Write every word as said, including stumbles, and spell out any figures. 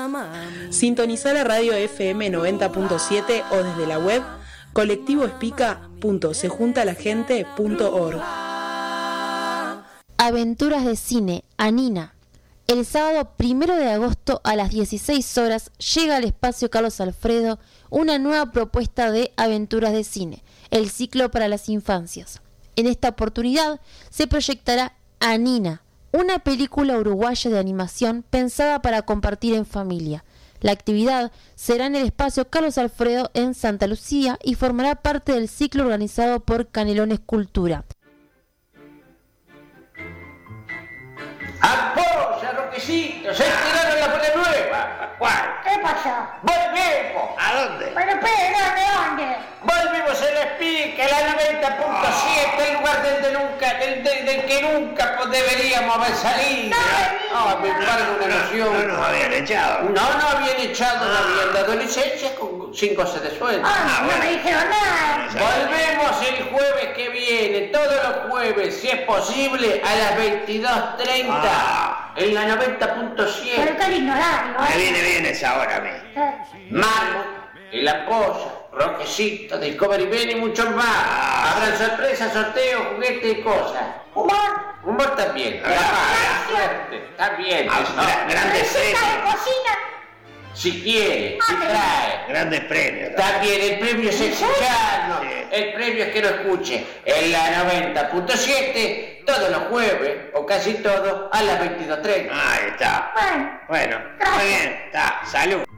Sintonizá la radio F M noventa punto siete o desde la web colectivo espica punto se junta la gente punto org. Aventuras de cine, Anina. El sábado primero de agosto a las dieciséis horas llega al espacio Carlos Alfredo una nueva propuesta de Aventuras de cine, el ciclo para las infancias. En esta oportunidad se proyectará Anina, una película uruguaya de animación pensada para compartir en familia. La actividad será en el espacio Carlos Alfredo en Santa Lucía y formará parte del ciclo organizado por Canelones Cultura. ¡Apoya, Roquecito! ¡Se estiraron la bola nueva! ¿Cuál? ¿Qué pasó? ¡Volvemos! ¿A dónde? Bueno, pero ¿de dónde? Volvimos a la Espica, la noventa punto siete, el lugar del, de nunca, del, del, del que nunca pues, deberíamos haber salido. No, me embargo una noción. No nos habían echado. No, no habían echado, no habían dado licencia con sin goce de sueldo. Ah, no me dijeron nada. Volvemos el jueves que viene, todos los jueves, si es posible, a las veintidós treinta, Ah. en la noventa punto siete. Pero qué lindo horario, Me ¿eh? viene bien esa hora a mí. Marmo, el Apoya, Roquecito, Discovery Ben y muchos más. Habrán sorpresas, sorteos, juguetes y cosas. Humor. Humor también. Ah, La suerte, también. Ah, ¿no? gra- grandes Receta de premios. cocina. Si quiere, si trae. Grandes premios. También el premio es escucharnos. Sí. El premio es que lo escuche en la noventa punto siete todos los jueves, o casi todos, a las veintidós treinta. Ahí está. Bueno. Bueno, muy bien. Está. Salud.